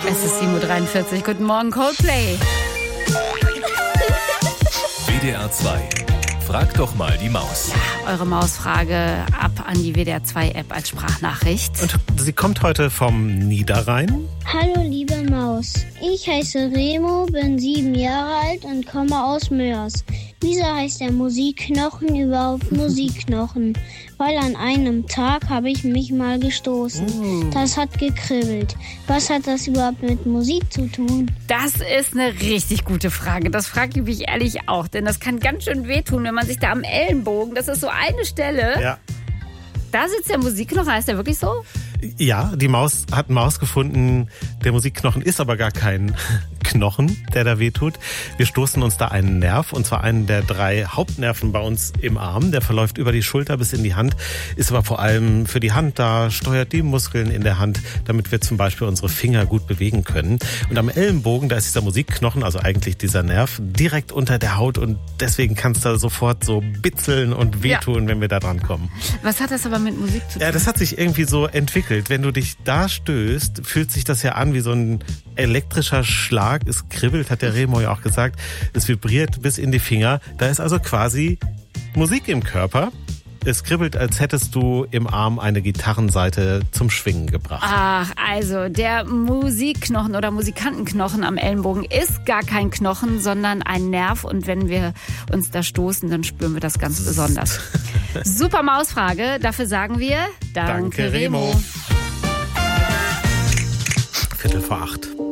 Es ist 7:43 Uhr. Guten Morgen, Coldplay. WDR 2. Frag doch mal die Maus. Ja, eure Mausfrage ab an die WDR 2 App als Sprachnachricht. Und sie kommt heute vom Niederrhein. Hallo liebe Maus, ich heiße Remo, bin 7 Jahre alt und komme aus Mörs. Wieso heißt der Musikknochen überhaupt Musikknochen? Weil an einem Tag habe ich mich mal gestoßen. Das hat gekribbelt. Was hat das überhaupt mit Musik zu tun? Das ist eine richtig gute Frage. Das frage ich mich ehrlich auch, denn das kann ganz schön wehtun, wenn man sich da am Ellenbogen, das ist so eine Stelle, Ja. da sitzt der Musikknochen, heißt der wirklich so? Ja, die Maus hat einen Maus gefunden. Der Musikknochen ist aber gar kein Knochen, der da wehtut. Wir stoßen uns da einen Nerv, und zwar einen der 3 Hauptnerven bei uns im Arm. Der verläuft über die Schulter bis in die Hand, ist aber vor allem für die Hand da, steuert die Muskeln in der Hand, damit wir zum Beispiel unsere Finger gut bewegen können. Und am Ellenbogen, da ist dieser Musikknochen, also eigentlich dieser Nerv, direkt unter der Haut, und deswegen kann es da sofort so bitzeln und wehtun, wenn wir da dran kommen. Was hat das aber mit Musik zu tun? Ja, das hat sich irgendwie so entwickelt. Wenn du dich da stößt, fühlt sich das ja an wie so ein elektrischer Schlag. Es kribbelt, hat der Remo ja auch gesagt. Es vibriert bis in die Finger. Da ist also quasi Musik im Körper. Es kribbelt, als hättest du im Arm eine Gitarrensaite zum Schwingen gebracht. Ach, also der Musikknochen oder Musikantenknochen am Ellenbogen ist gar kein Knochen, sondern ein Nerv. Und wenn wir uns da stoßen, dann spüren wir das ganz besonders. Super Mausfrage. Dafür sagen wir Danke, Remo. 7:45.